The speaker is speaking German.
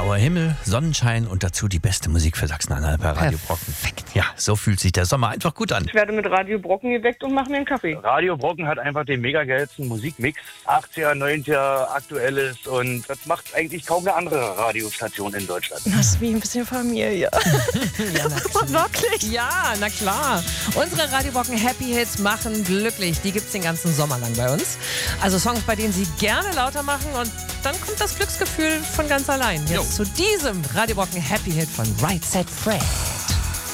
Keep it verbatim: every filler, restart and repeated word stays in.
Blauer Himmel, Sonnenschein und dazu die beste Musik für Sachsen-Anhalt bei Radio Brocken. Perfekt. Ja, so fühlt sich der Sommer einfach gut an. Ich werde mit Radio Brocken geweckt und mache mir einen Kaffee. Radio Brocken hat einfach den mega geilsten Musikmix. achtziger, neunziger, aktuelles und das macht eigentlich kaum eine andere Radiostation in Deutschland. Das ist wie ein bisschen Familie. Ja, na, wirklich? Ja, na klar. Unsere Radio Brocken Happy Hits machen glücklich. Die gibt's den ganzen Sommer lang bei uns. Also Songs, bei denen Sie gerne lauter machen und dann kommt das Glücksgefühl von ganz allein. Jetzt Jo. zu diesem Radio Brocken Happy Hit von Right Set Fred.